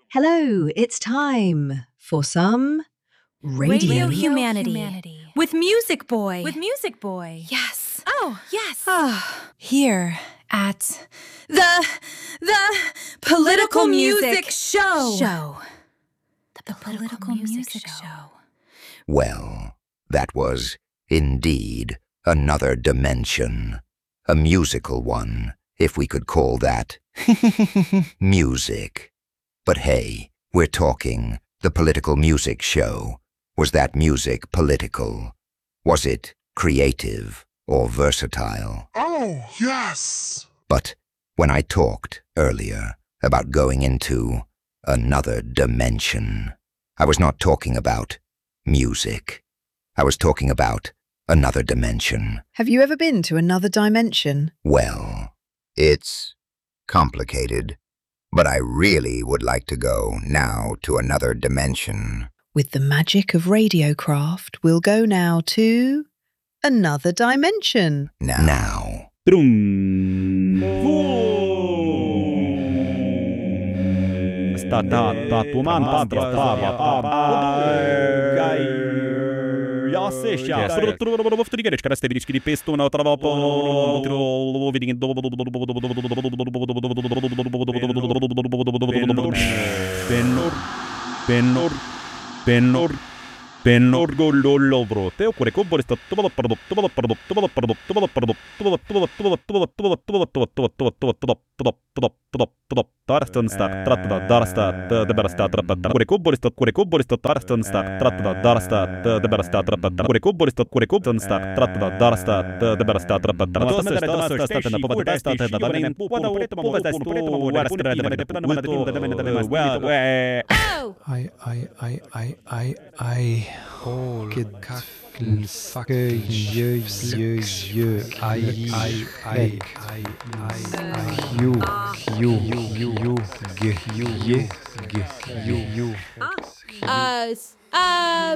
Hello, it's time for some Radio Humanity. With Music Boy. Yes. Oh, yes. Here at the Political Music Show. The Political Music Show. Well, that was indeed another dimension. A musical one, if we could call that music. But hey, we're talking the Political Music Show. Was that music political? Was it creative or versatile? Oh, yes. But when I talked earlier about going into another dimension, I was not talking about music. I was talking about another dimension. Have you ever been to another dimension? Well, it's complicated, but I really would like to go now to another dimension. With the magic of Radiocraft, we'll go now to another dimension. Now.